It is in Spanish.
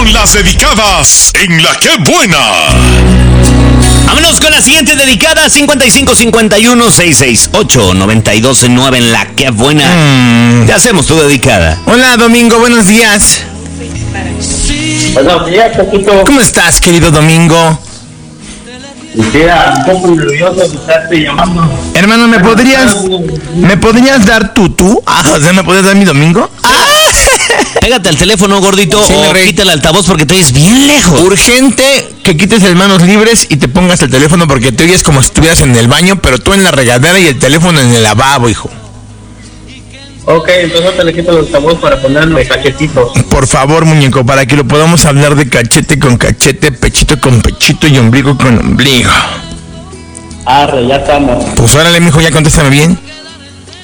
con las dedicadas en La Qué Buena. Vámonos con la siguiente dedicada, 5551-668-929 en La Qué Buena. Ya hacemos tu dedicada. Hola, Domingo, buenos días. Buenos días, Coquito. ¿Cómo estás, querido Domingo? Mira, un poco nervioso de estarte llamando. Hermano, ¿me podrías dar tú? O sea, ¿me podrías dar mi Domingo? Pégate al teléfono, gordito, Sí, o quita el altavoz porque te oyes bien lejos. Urgente que quites las manos libres y te pongas el teléfono porque te oyes como si estuvieras en el baño, pero tú en la regadera y el teléfono en el lavabo, hijo. Ok, entonces te le quito los altavoz para ponerme cachetito. Por favor, muñeco, para que lo podamos hablar de cachete con cachete, pechito con pechito y ombligo con ombligo. Arre, ya estamos. Pues órale, mijo, ya contéstame bien.